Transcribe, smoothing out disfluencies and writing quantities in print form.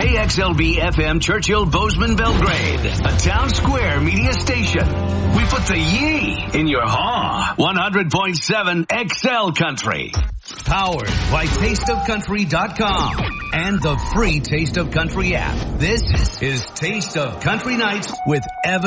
KXLB FM Churchill Bozeman Belgrade, a town square media station. We put the ye in your haw. 100.7 XL Country. Powered by TasteOfCountry.com and the free Taste of Country app. This is Taste of Country Nights with Evan